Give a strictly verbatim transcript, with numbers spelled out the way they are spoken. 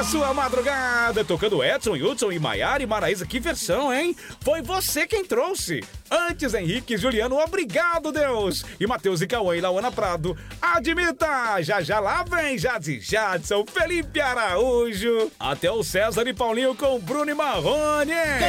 sua madrugada, tocando Edson, Hudson e Maiara e Maraísa. Que versão, hein? Foi você quem trouxe. Antes, Henrique e Juliano, obrigado, Deus. E Matheus e Cauã e Lauana Prado, admita, já já lá vem Jades e Jadson, Felipe Araújo. Até o César e Paulinho com Bruno e Marrone.